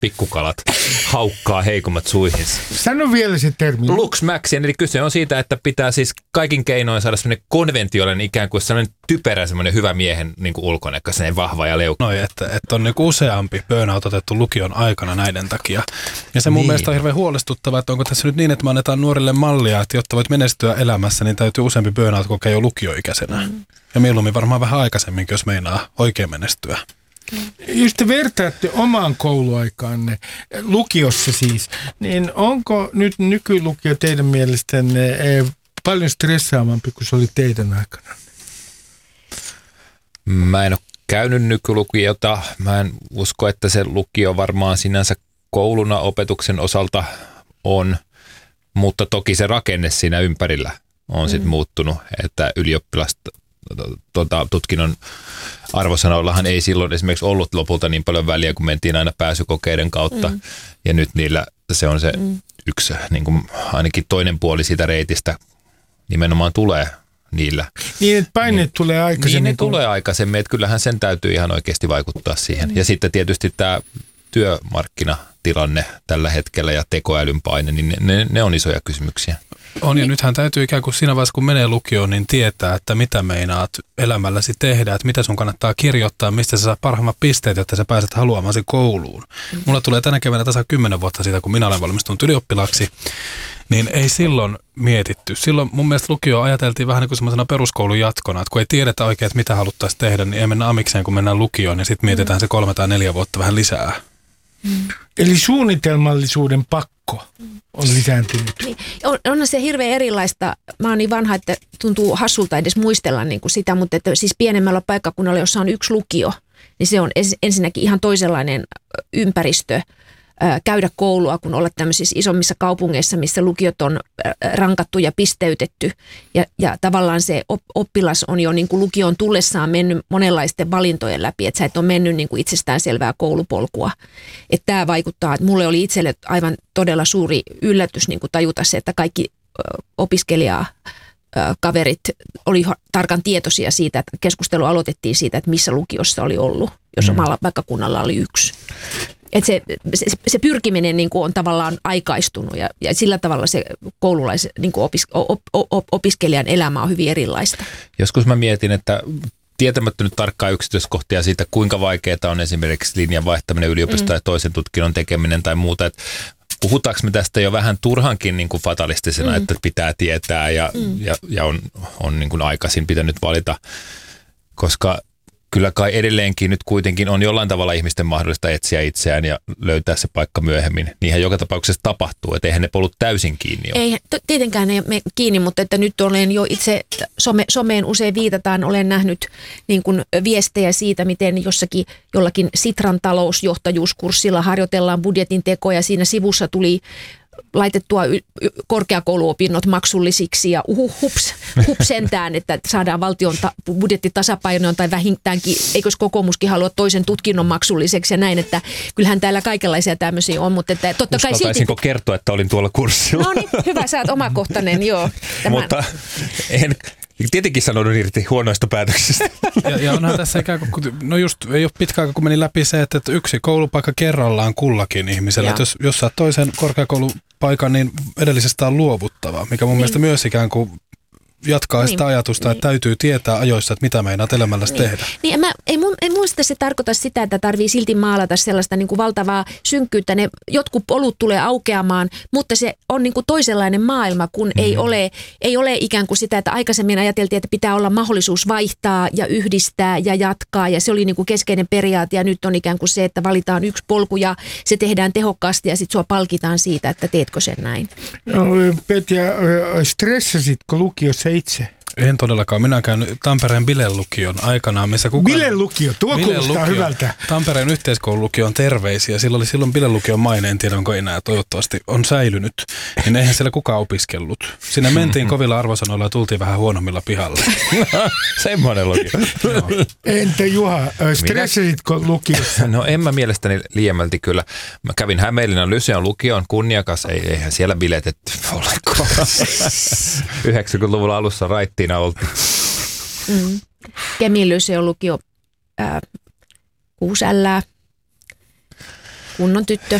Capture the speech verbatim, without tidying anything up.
pikkukalat haukkaa heikommat suihinsa. Sano vielä se termi. Lux maxien, eli kyse on siitä, että pitää siis kaikin keinoin saada semmoinen konventiollinen ikään kuin semmoinen typerä, semmoinen hyvä miehen niin kuin ulkonäkö, semmoinen vahva ja leukka. Noin, että, että on niin useampi burnout otettu lukion aikana näiden takia. Ja se mun niin. mielestä on hirveän huolestuttavaa, että onko tässä nyt niin, että me annetaan nuorille mallia, että jotta voit menestyä elämässä, niin täytyy useampi burnout kokea jo lukioikäisenä. Mm. Ja mieluummin varmaan vähän aikaisemmin, jos meinaa oikein menestyä. Jos te vertaatte omaan kouluaikaanne, lukiossa siis, niin onko nyt nykylukio teidän mielestänne paljon stressaavampi kuin se oli teidän aikana? Mä en ole käynyt nykylukiota. Mä en usko, että se lukio varmaan sinänsä kouluna opetuksen osalta on, mutta toki se rakenne siinä ympärillä on sitten mm. muuttunut, että ylioppilasta Tuota, tutkinnon arvosanoillahan ei silloin esimerkiksi ollut lopulta niin paljon väliä, kun mentiin aina pääsykokeiden kautta. Mm. Ja nyt niillä se on se mm. yksi, niin kuin ainakin toinen puoli siitä reitistä nimenomaan tulee niillä. Niin, että paineet niin, tulee aikaisemmin. Niin, ne tulee aikaisemmin, että kyllähän sen täytyy ihan oikeasti vaikuttaa siihen. Mm. Ja sitten tietysti tämä työmarkkinatilanne tällä hetkellä ja tekoälyn paine, niin ne, ne on isoja kysymyksiä. On, ja nythän täytyy ikään kuin siinä vaiheessa, kun menee lukioon, niin tietää, että mitä meinaat elämälläsi tehdä, että mitä sun kannattaa kirjoittaa, mistä sä saat parhaimmat pisteet, jotta sä pääset haluamasi kouluun. Mulla tulee tänä keväänä tasa kymmenen vuotta siitä, kun minä olen valmistunut ylioppilaaksi, niin ei silloin mietitty. Silloin mun mielestä lukio ajateltiin vähän niin kuin semmoisena peruskoulun jatkona, että kun ei tiedetä oikein, että mitä haluttaisiin tehdä, niin ei mennä amikseen, kun mennään lukioon, niin sitten mietitään se kolme tai neljä vuotta vähän lisää. Mm. Eli suunnitelmallisuuden pakko on lisääntynyt. Niin, on, on se hirveän erilaista. Mä oon niin vanha, että tuntuu hassulta edes muistella niin kuin sitä, mutta että siis pienemmällä paikkakunnalla, jossa on yksi lukio, niin se on ensinnäkin ihan toisenlainen ympäristö käydä koulua, kun olla tämmöisissä isommissa kaupungeissa, missä lukiot on rankattu ja pisteytetty. Ja, ja tavallaan se oppilas on jo niin kuin lukioon tullessaan mennyt monenlaisten valintojen läpi, että sä et ole mennyt niin kuin itsestäänselvää koulupolkua. Että tämä vaikuttaa, että mulle oli itselle aivan todella suuri yllätys niin kuin tajuta se, että kaikki opiskelijaa kaverit oli tarkan tietoisia siitä, että keskustelu aloitettiin siitä, että missä lukiossa oli ollut, jos mm. omalla paikkakunnalla oli yksi. Että se, se, se pyrkiminen niin kuin on tavallaan aikaistunut ja, ja sillä tavalla se koululais, niin kuin opis, op, op, opiskelijan elämä on hyvin erilaista. Joskus mä mietin, että tietämättä nyt tarkkaa yksityiskohtia siitä, kuinka vaikeaa on esimerkiksi linjan vaihtaminen yliopistoon mm. ja toisen tutkinnon tekeminen tai muuta. Että puhutaanko me tästä jo vähän turhankin niin kuin fatalistisena, mm. että pitää tietää ja, mm. ja, ja on, on niin kuin aikaisin pitänyt valita, koska kyllä kai edelleenkin nyt kuitenkin on jollain tavalla ihmisten mahdollista etsiä itseään ja löytää se paikka myöhemmin. Niinhän joka tapauksessa tapahtuu, että eihän ne polut täysin kiinni ole. Ei, tietenkään ei mene kiinni, mutta että nyt olen jo itse, some, someen usein viitataan, olen nähnyt niin kuin viestejä siitä, miten jossakin jollakin Sitran talousjohtajuuskurssilla harjoitellaan budjetin tekoa ja siinä sivussa tuli laitettua y- y- korkeakouluopinnot maksullisiksi ja uhu, hups, hups sentään, että saadaan valtion ta- budjettitasapainoon tai vähintäänkin, eikös kokoomuskin halua toisen tutkinnon maksulliseksi ja näin, että kyllähän täällä kaikenlaisia tämmöisiä on, mutta että totta kai silti... kertoa, että olin tuolla kurssilla? No niin, hyvä, sä oot omakohtainen, joo. Tämän... Mutta en... Tietenkin sanonut irti huonoista päätöksistä. Ja, ja onhan tässä ikään kuin, no just ei ole pitkä aika, kun meni läpi se, että yksi koulupaikka kerrallaan kullakin ihmisellä. Että jos, jos saat toisen korkeakoulupaikan, niin edellisestä on luovuttava, mikä mun niin. mielestä myös ikään kuin jatkaa niin. sitä ajatusta, niin. että täytyy tietää ajoissa, että mitä meinaat elämälläsi niin. tehdä. Niin, mä, ei, mun, ei muista se tarkoita sitä, että tarvii silti maalata sellaista niin kuin valtavaa synkkyyttä. Ne jotkut polut tulee aukeamaan, mutta se on niin kuin toisenlainen maailma, kun mm. ei, ole, ei ole ikään kuin sitä, että aikaisemmin ajateltiin, että pitää olla mahdollisuus vaihtaa ja yhdistää ja jatkaa. Ja se oli niin kuin keskeinen periaate ja nyt on ikään kuin se, että valitaan yksi polku ja se tehdään tehokkaasti ja sitten sua palkitaan siitä, että teetkö sen näin. No, Petja, stressasitko lukiossa itse? En todellakaan. Minä käyn Tampereen Bile-lukion aikanaan, missä kukaan... Bile-lukio, tuo kuulostaa hyvältä. Tampereen yhteiskoululukion terveisiä. Sillä oli silloin Bile-lukion maine, en tiedä onko enää, toivottavasti on säilynyt. Niin eihän siellä kukaan opiskellut. Siinä mentiin kovilla arvosanoilla ja tultiin vähän huonommilla pihalle. Semmoinen lukio. Entä Juha, stressasitko lukiossa? No en mä mielestäni liiemmälti kyllä. Mä kävin Hämeenlinnan Lyseon lukion kunniakas, ei, eihän siellä biletetty ollenkaan. yhdeksänkymmentäluvulla alussa raittiina oltiin. Mm. Kemin Lyseon lukio ää, kuusi ällää. kunnon tyttö.